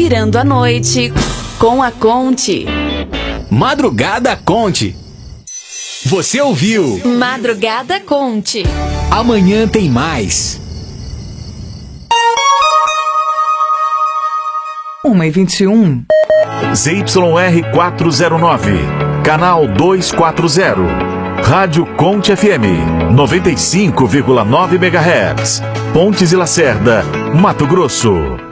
Virando a noite com a Conte. Madrugada Conte. Você ouviu? Madrugada Conte. Amanhã tem mais. 1h21. ZYR 409, canal 240. Rádio Conte FM, 95,9 MHz. Pontes e Lacerda, Mato Grosso.